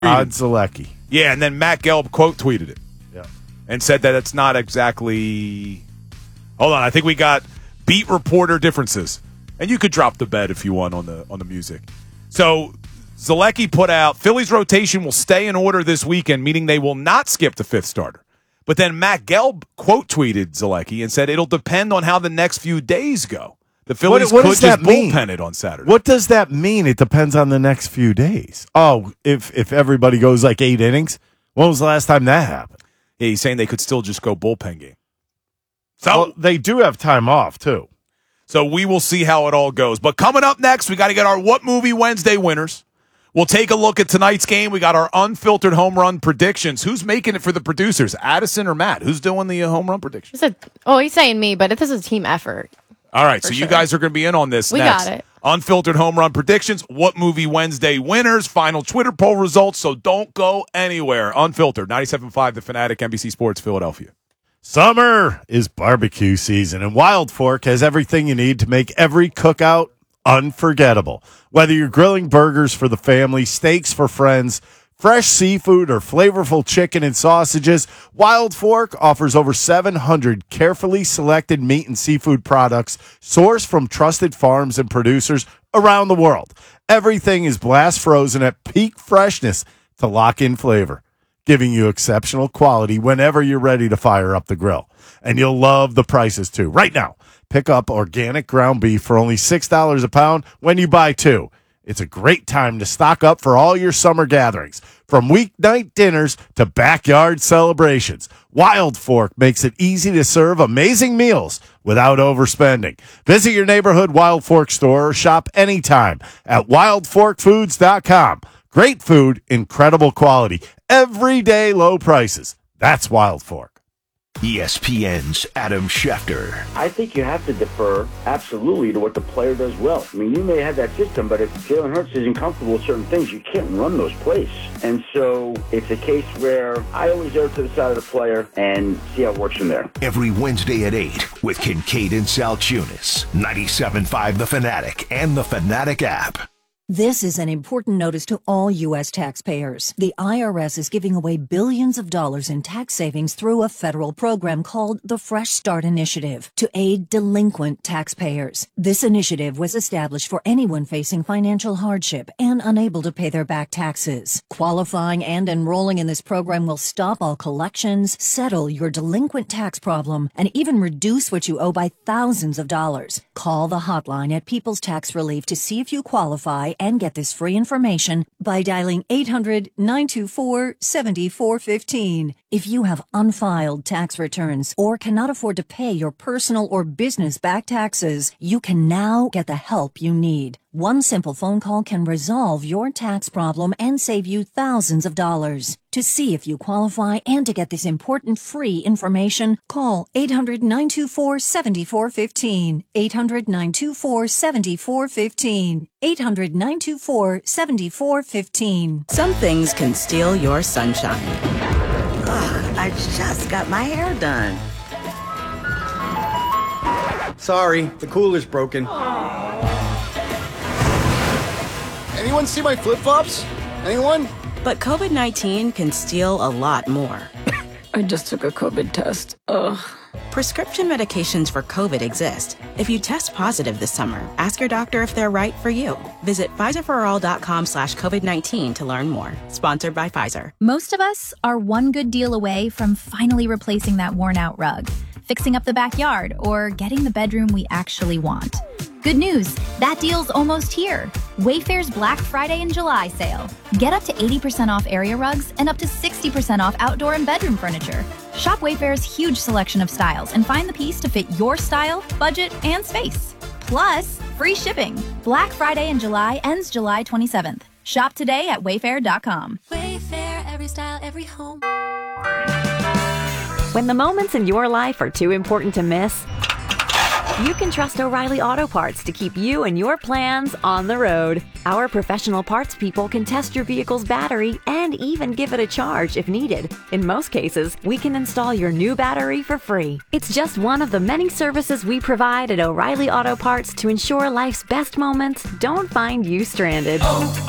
Zalecki. Yeah, and then Matt Gelb quote tweeted it. Yeah. And said that it's not exactly. Hold on, I think we got beat reporter differences. And you could drop the bed if you want on the music. So Zalecki put out, Phillies rotation will stay in order this weekend, meaning they will not skip the fifth starter. But then Matt Gelb quote tweeted Zalecki and said it'll depend on how the next few days go. The Phillies could just bullpen it on Saturday. What does that mean? It depends on the next few days. Oh, if everybody goes like 8 innings, when was the last time that happened? Yeah, he's saying they could still just go bullpen game. So they do have time off, too. So we will see how it all goes. But coming up next, we got to get our What Movie Wednesday winners. We'll take a look at tonight's game. We got our unfiltered home run predictions. Who's making it for the producers, Addison or Matt? Who's doing the home run predictions? He's saying me, but this is a team effort. All right, so you guys are going to be in on this next. We got it. Unfiltered home run predictions, What Movie Wednesday winners, final Twitter poll results, so don't go anywhere. Unfiltered, 97.5 The Fanatic, NBC Sports, Philadelphia. Summer is barbecue season, and Wild Fork has everything you need to make every cookout unforgettable. Whether you're grilling burgers for the family, steaks for friends, fresh seafood, or flavorful chicken and sausages, Wild Fork offers over 700 carefully selected meat and seafood products sourced from trusted farms and producers around the world. Everything is blast frozen at peak freshness to lock in flavor, giving you exceptional quality whenever you're ready to fire up the grill. And you'll love the prices, too. Right now, pick up organic ground beef for only $6 a pound when you buy 2. It's a great time to stock up for all your summer gatherings, from weeknight dinners to backyard celebrations. Wild Fork makes it easy to serve amazing meals without overspending. Visit your neighborhood Wild Fork store or shop anytime at wildforkfoods.com. Great food, incredible quality, everyday low prices. That's Wild Fork. ESPN's Adam Schefter. I think you have to defer absolutely to what the player does well. I mean, you may have that system, but if Jalen Hurts isn't comfortable with certain things, you can't run those plays. And so it's a case where I always err to the side of the player and see how it works from there. Every Wednesday at 8 with Kincaid and Sal Tunis. 97.5 The Fanatic and the Fanatic app. This is an important notice to all U.S. taxpayers. The IRS is giving away billions of dollars in tax savings through a federal program called the Fresh Start Initiative to aid delinquent taxpayers. This initiative was established for anyone facing financial hardship and unable to pay their back taxes. Qualifying and enrolling in this program will stop all collections, settle your delinquent tax problem, and even reduce what you owe by thousands of dollars. Call the hotline at People's Tax Relief to see if you qualify and get this free information by dialing 800-924-7415. If you have unfiled tax returns or cannot afford to pay your personal or business back taxes, you can now get the help you need. One simple phone call can resolve your tax problem and save you thousands of dollars. To see if you qualify and to get this important free information, call 800-924-7415. 800-924-7415. 800-924-7415. Some things can steal your sunshine. Ugh, I just got my hair done. Sorry, the cooler's broken. Anyone see my flip-flops? Anyone? But COVID-19 can steal a lot more. I just took a COVID test. Ugh. Prescription medications for COVID exist. If you test positive this summer, ask your doctor if they're right for you. Visit PfizerForAll.com/COVID-19 to learn more. Sponsored by Pfizer. Most of us are one good deal away from finally replacing that worn-out rug, fixing up the backyard, or getting the bedroom we actually want. Good news, that deal's almost here. Wayfair's Black Friday and July sale. Get up to 80% off area rugs and up to 60% off outdoor and bedroom furniture. Shop Wayfair's huge selection of styles and find the piece to fit your style, budget, and space. Plus, free shipping. Black Friday in July ends July 27th. Shop today at wayfair.com. Wayfair, every style, every home. When the moments in your life are too important to miss, you can trust O'Reilly Auto Parts to keep you and your plans on the road. Our professional parts people can test your vehicle's battery and even give it a charge if needed. In most cases, we can install your new battery for free. It's just one of the many services we provide at O'Reilly Auto Parts to ensure life's best moments don't find you stranded.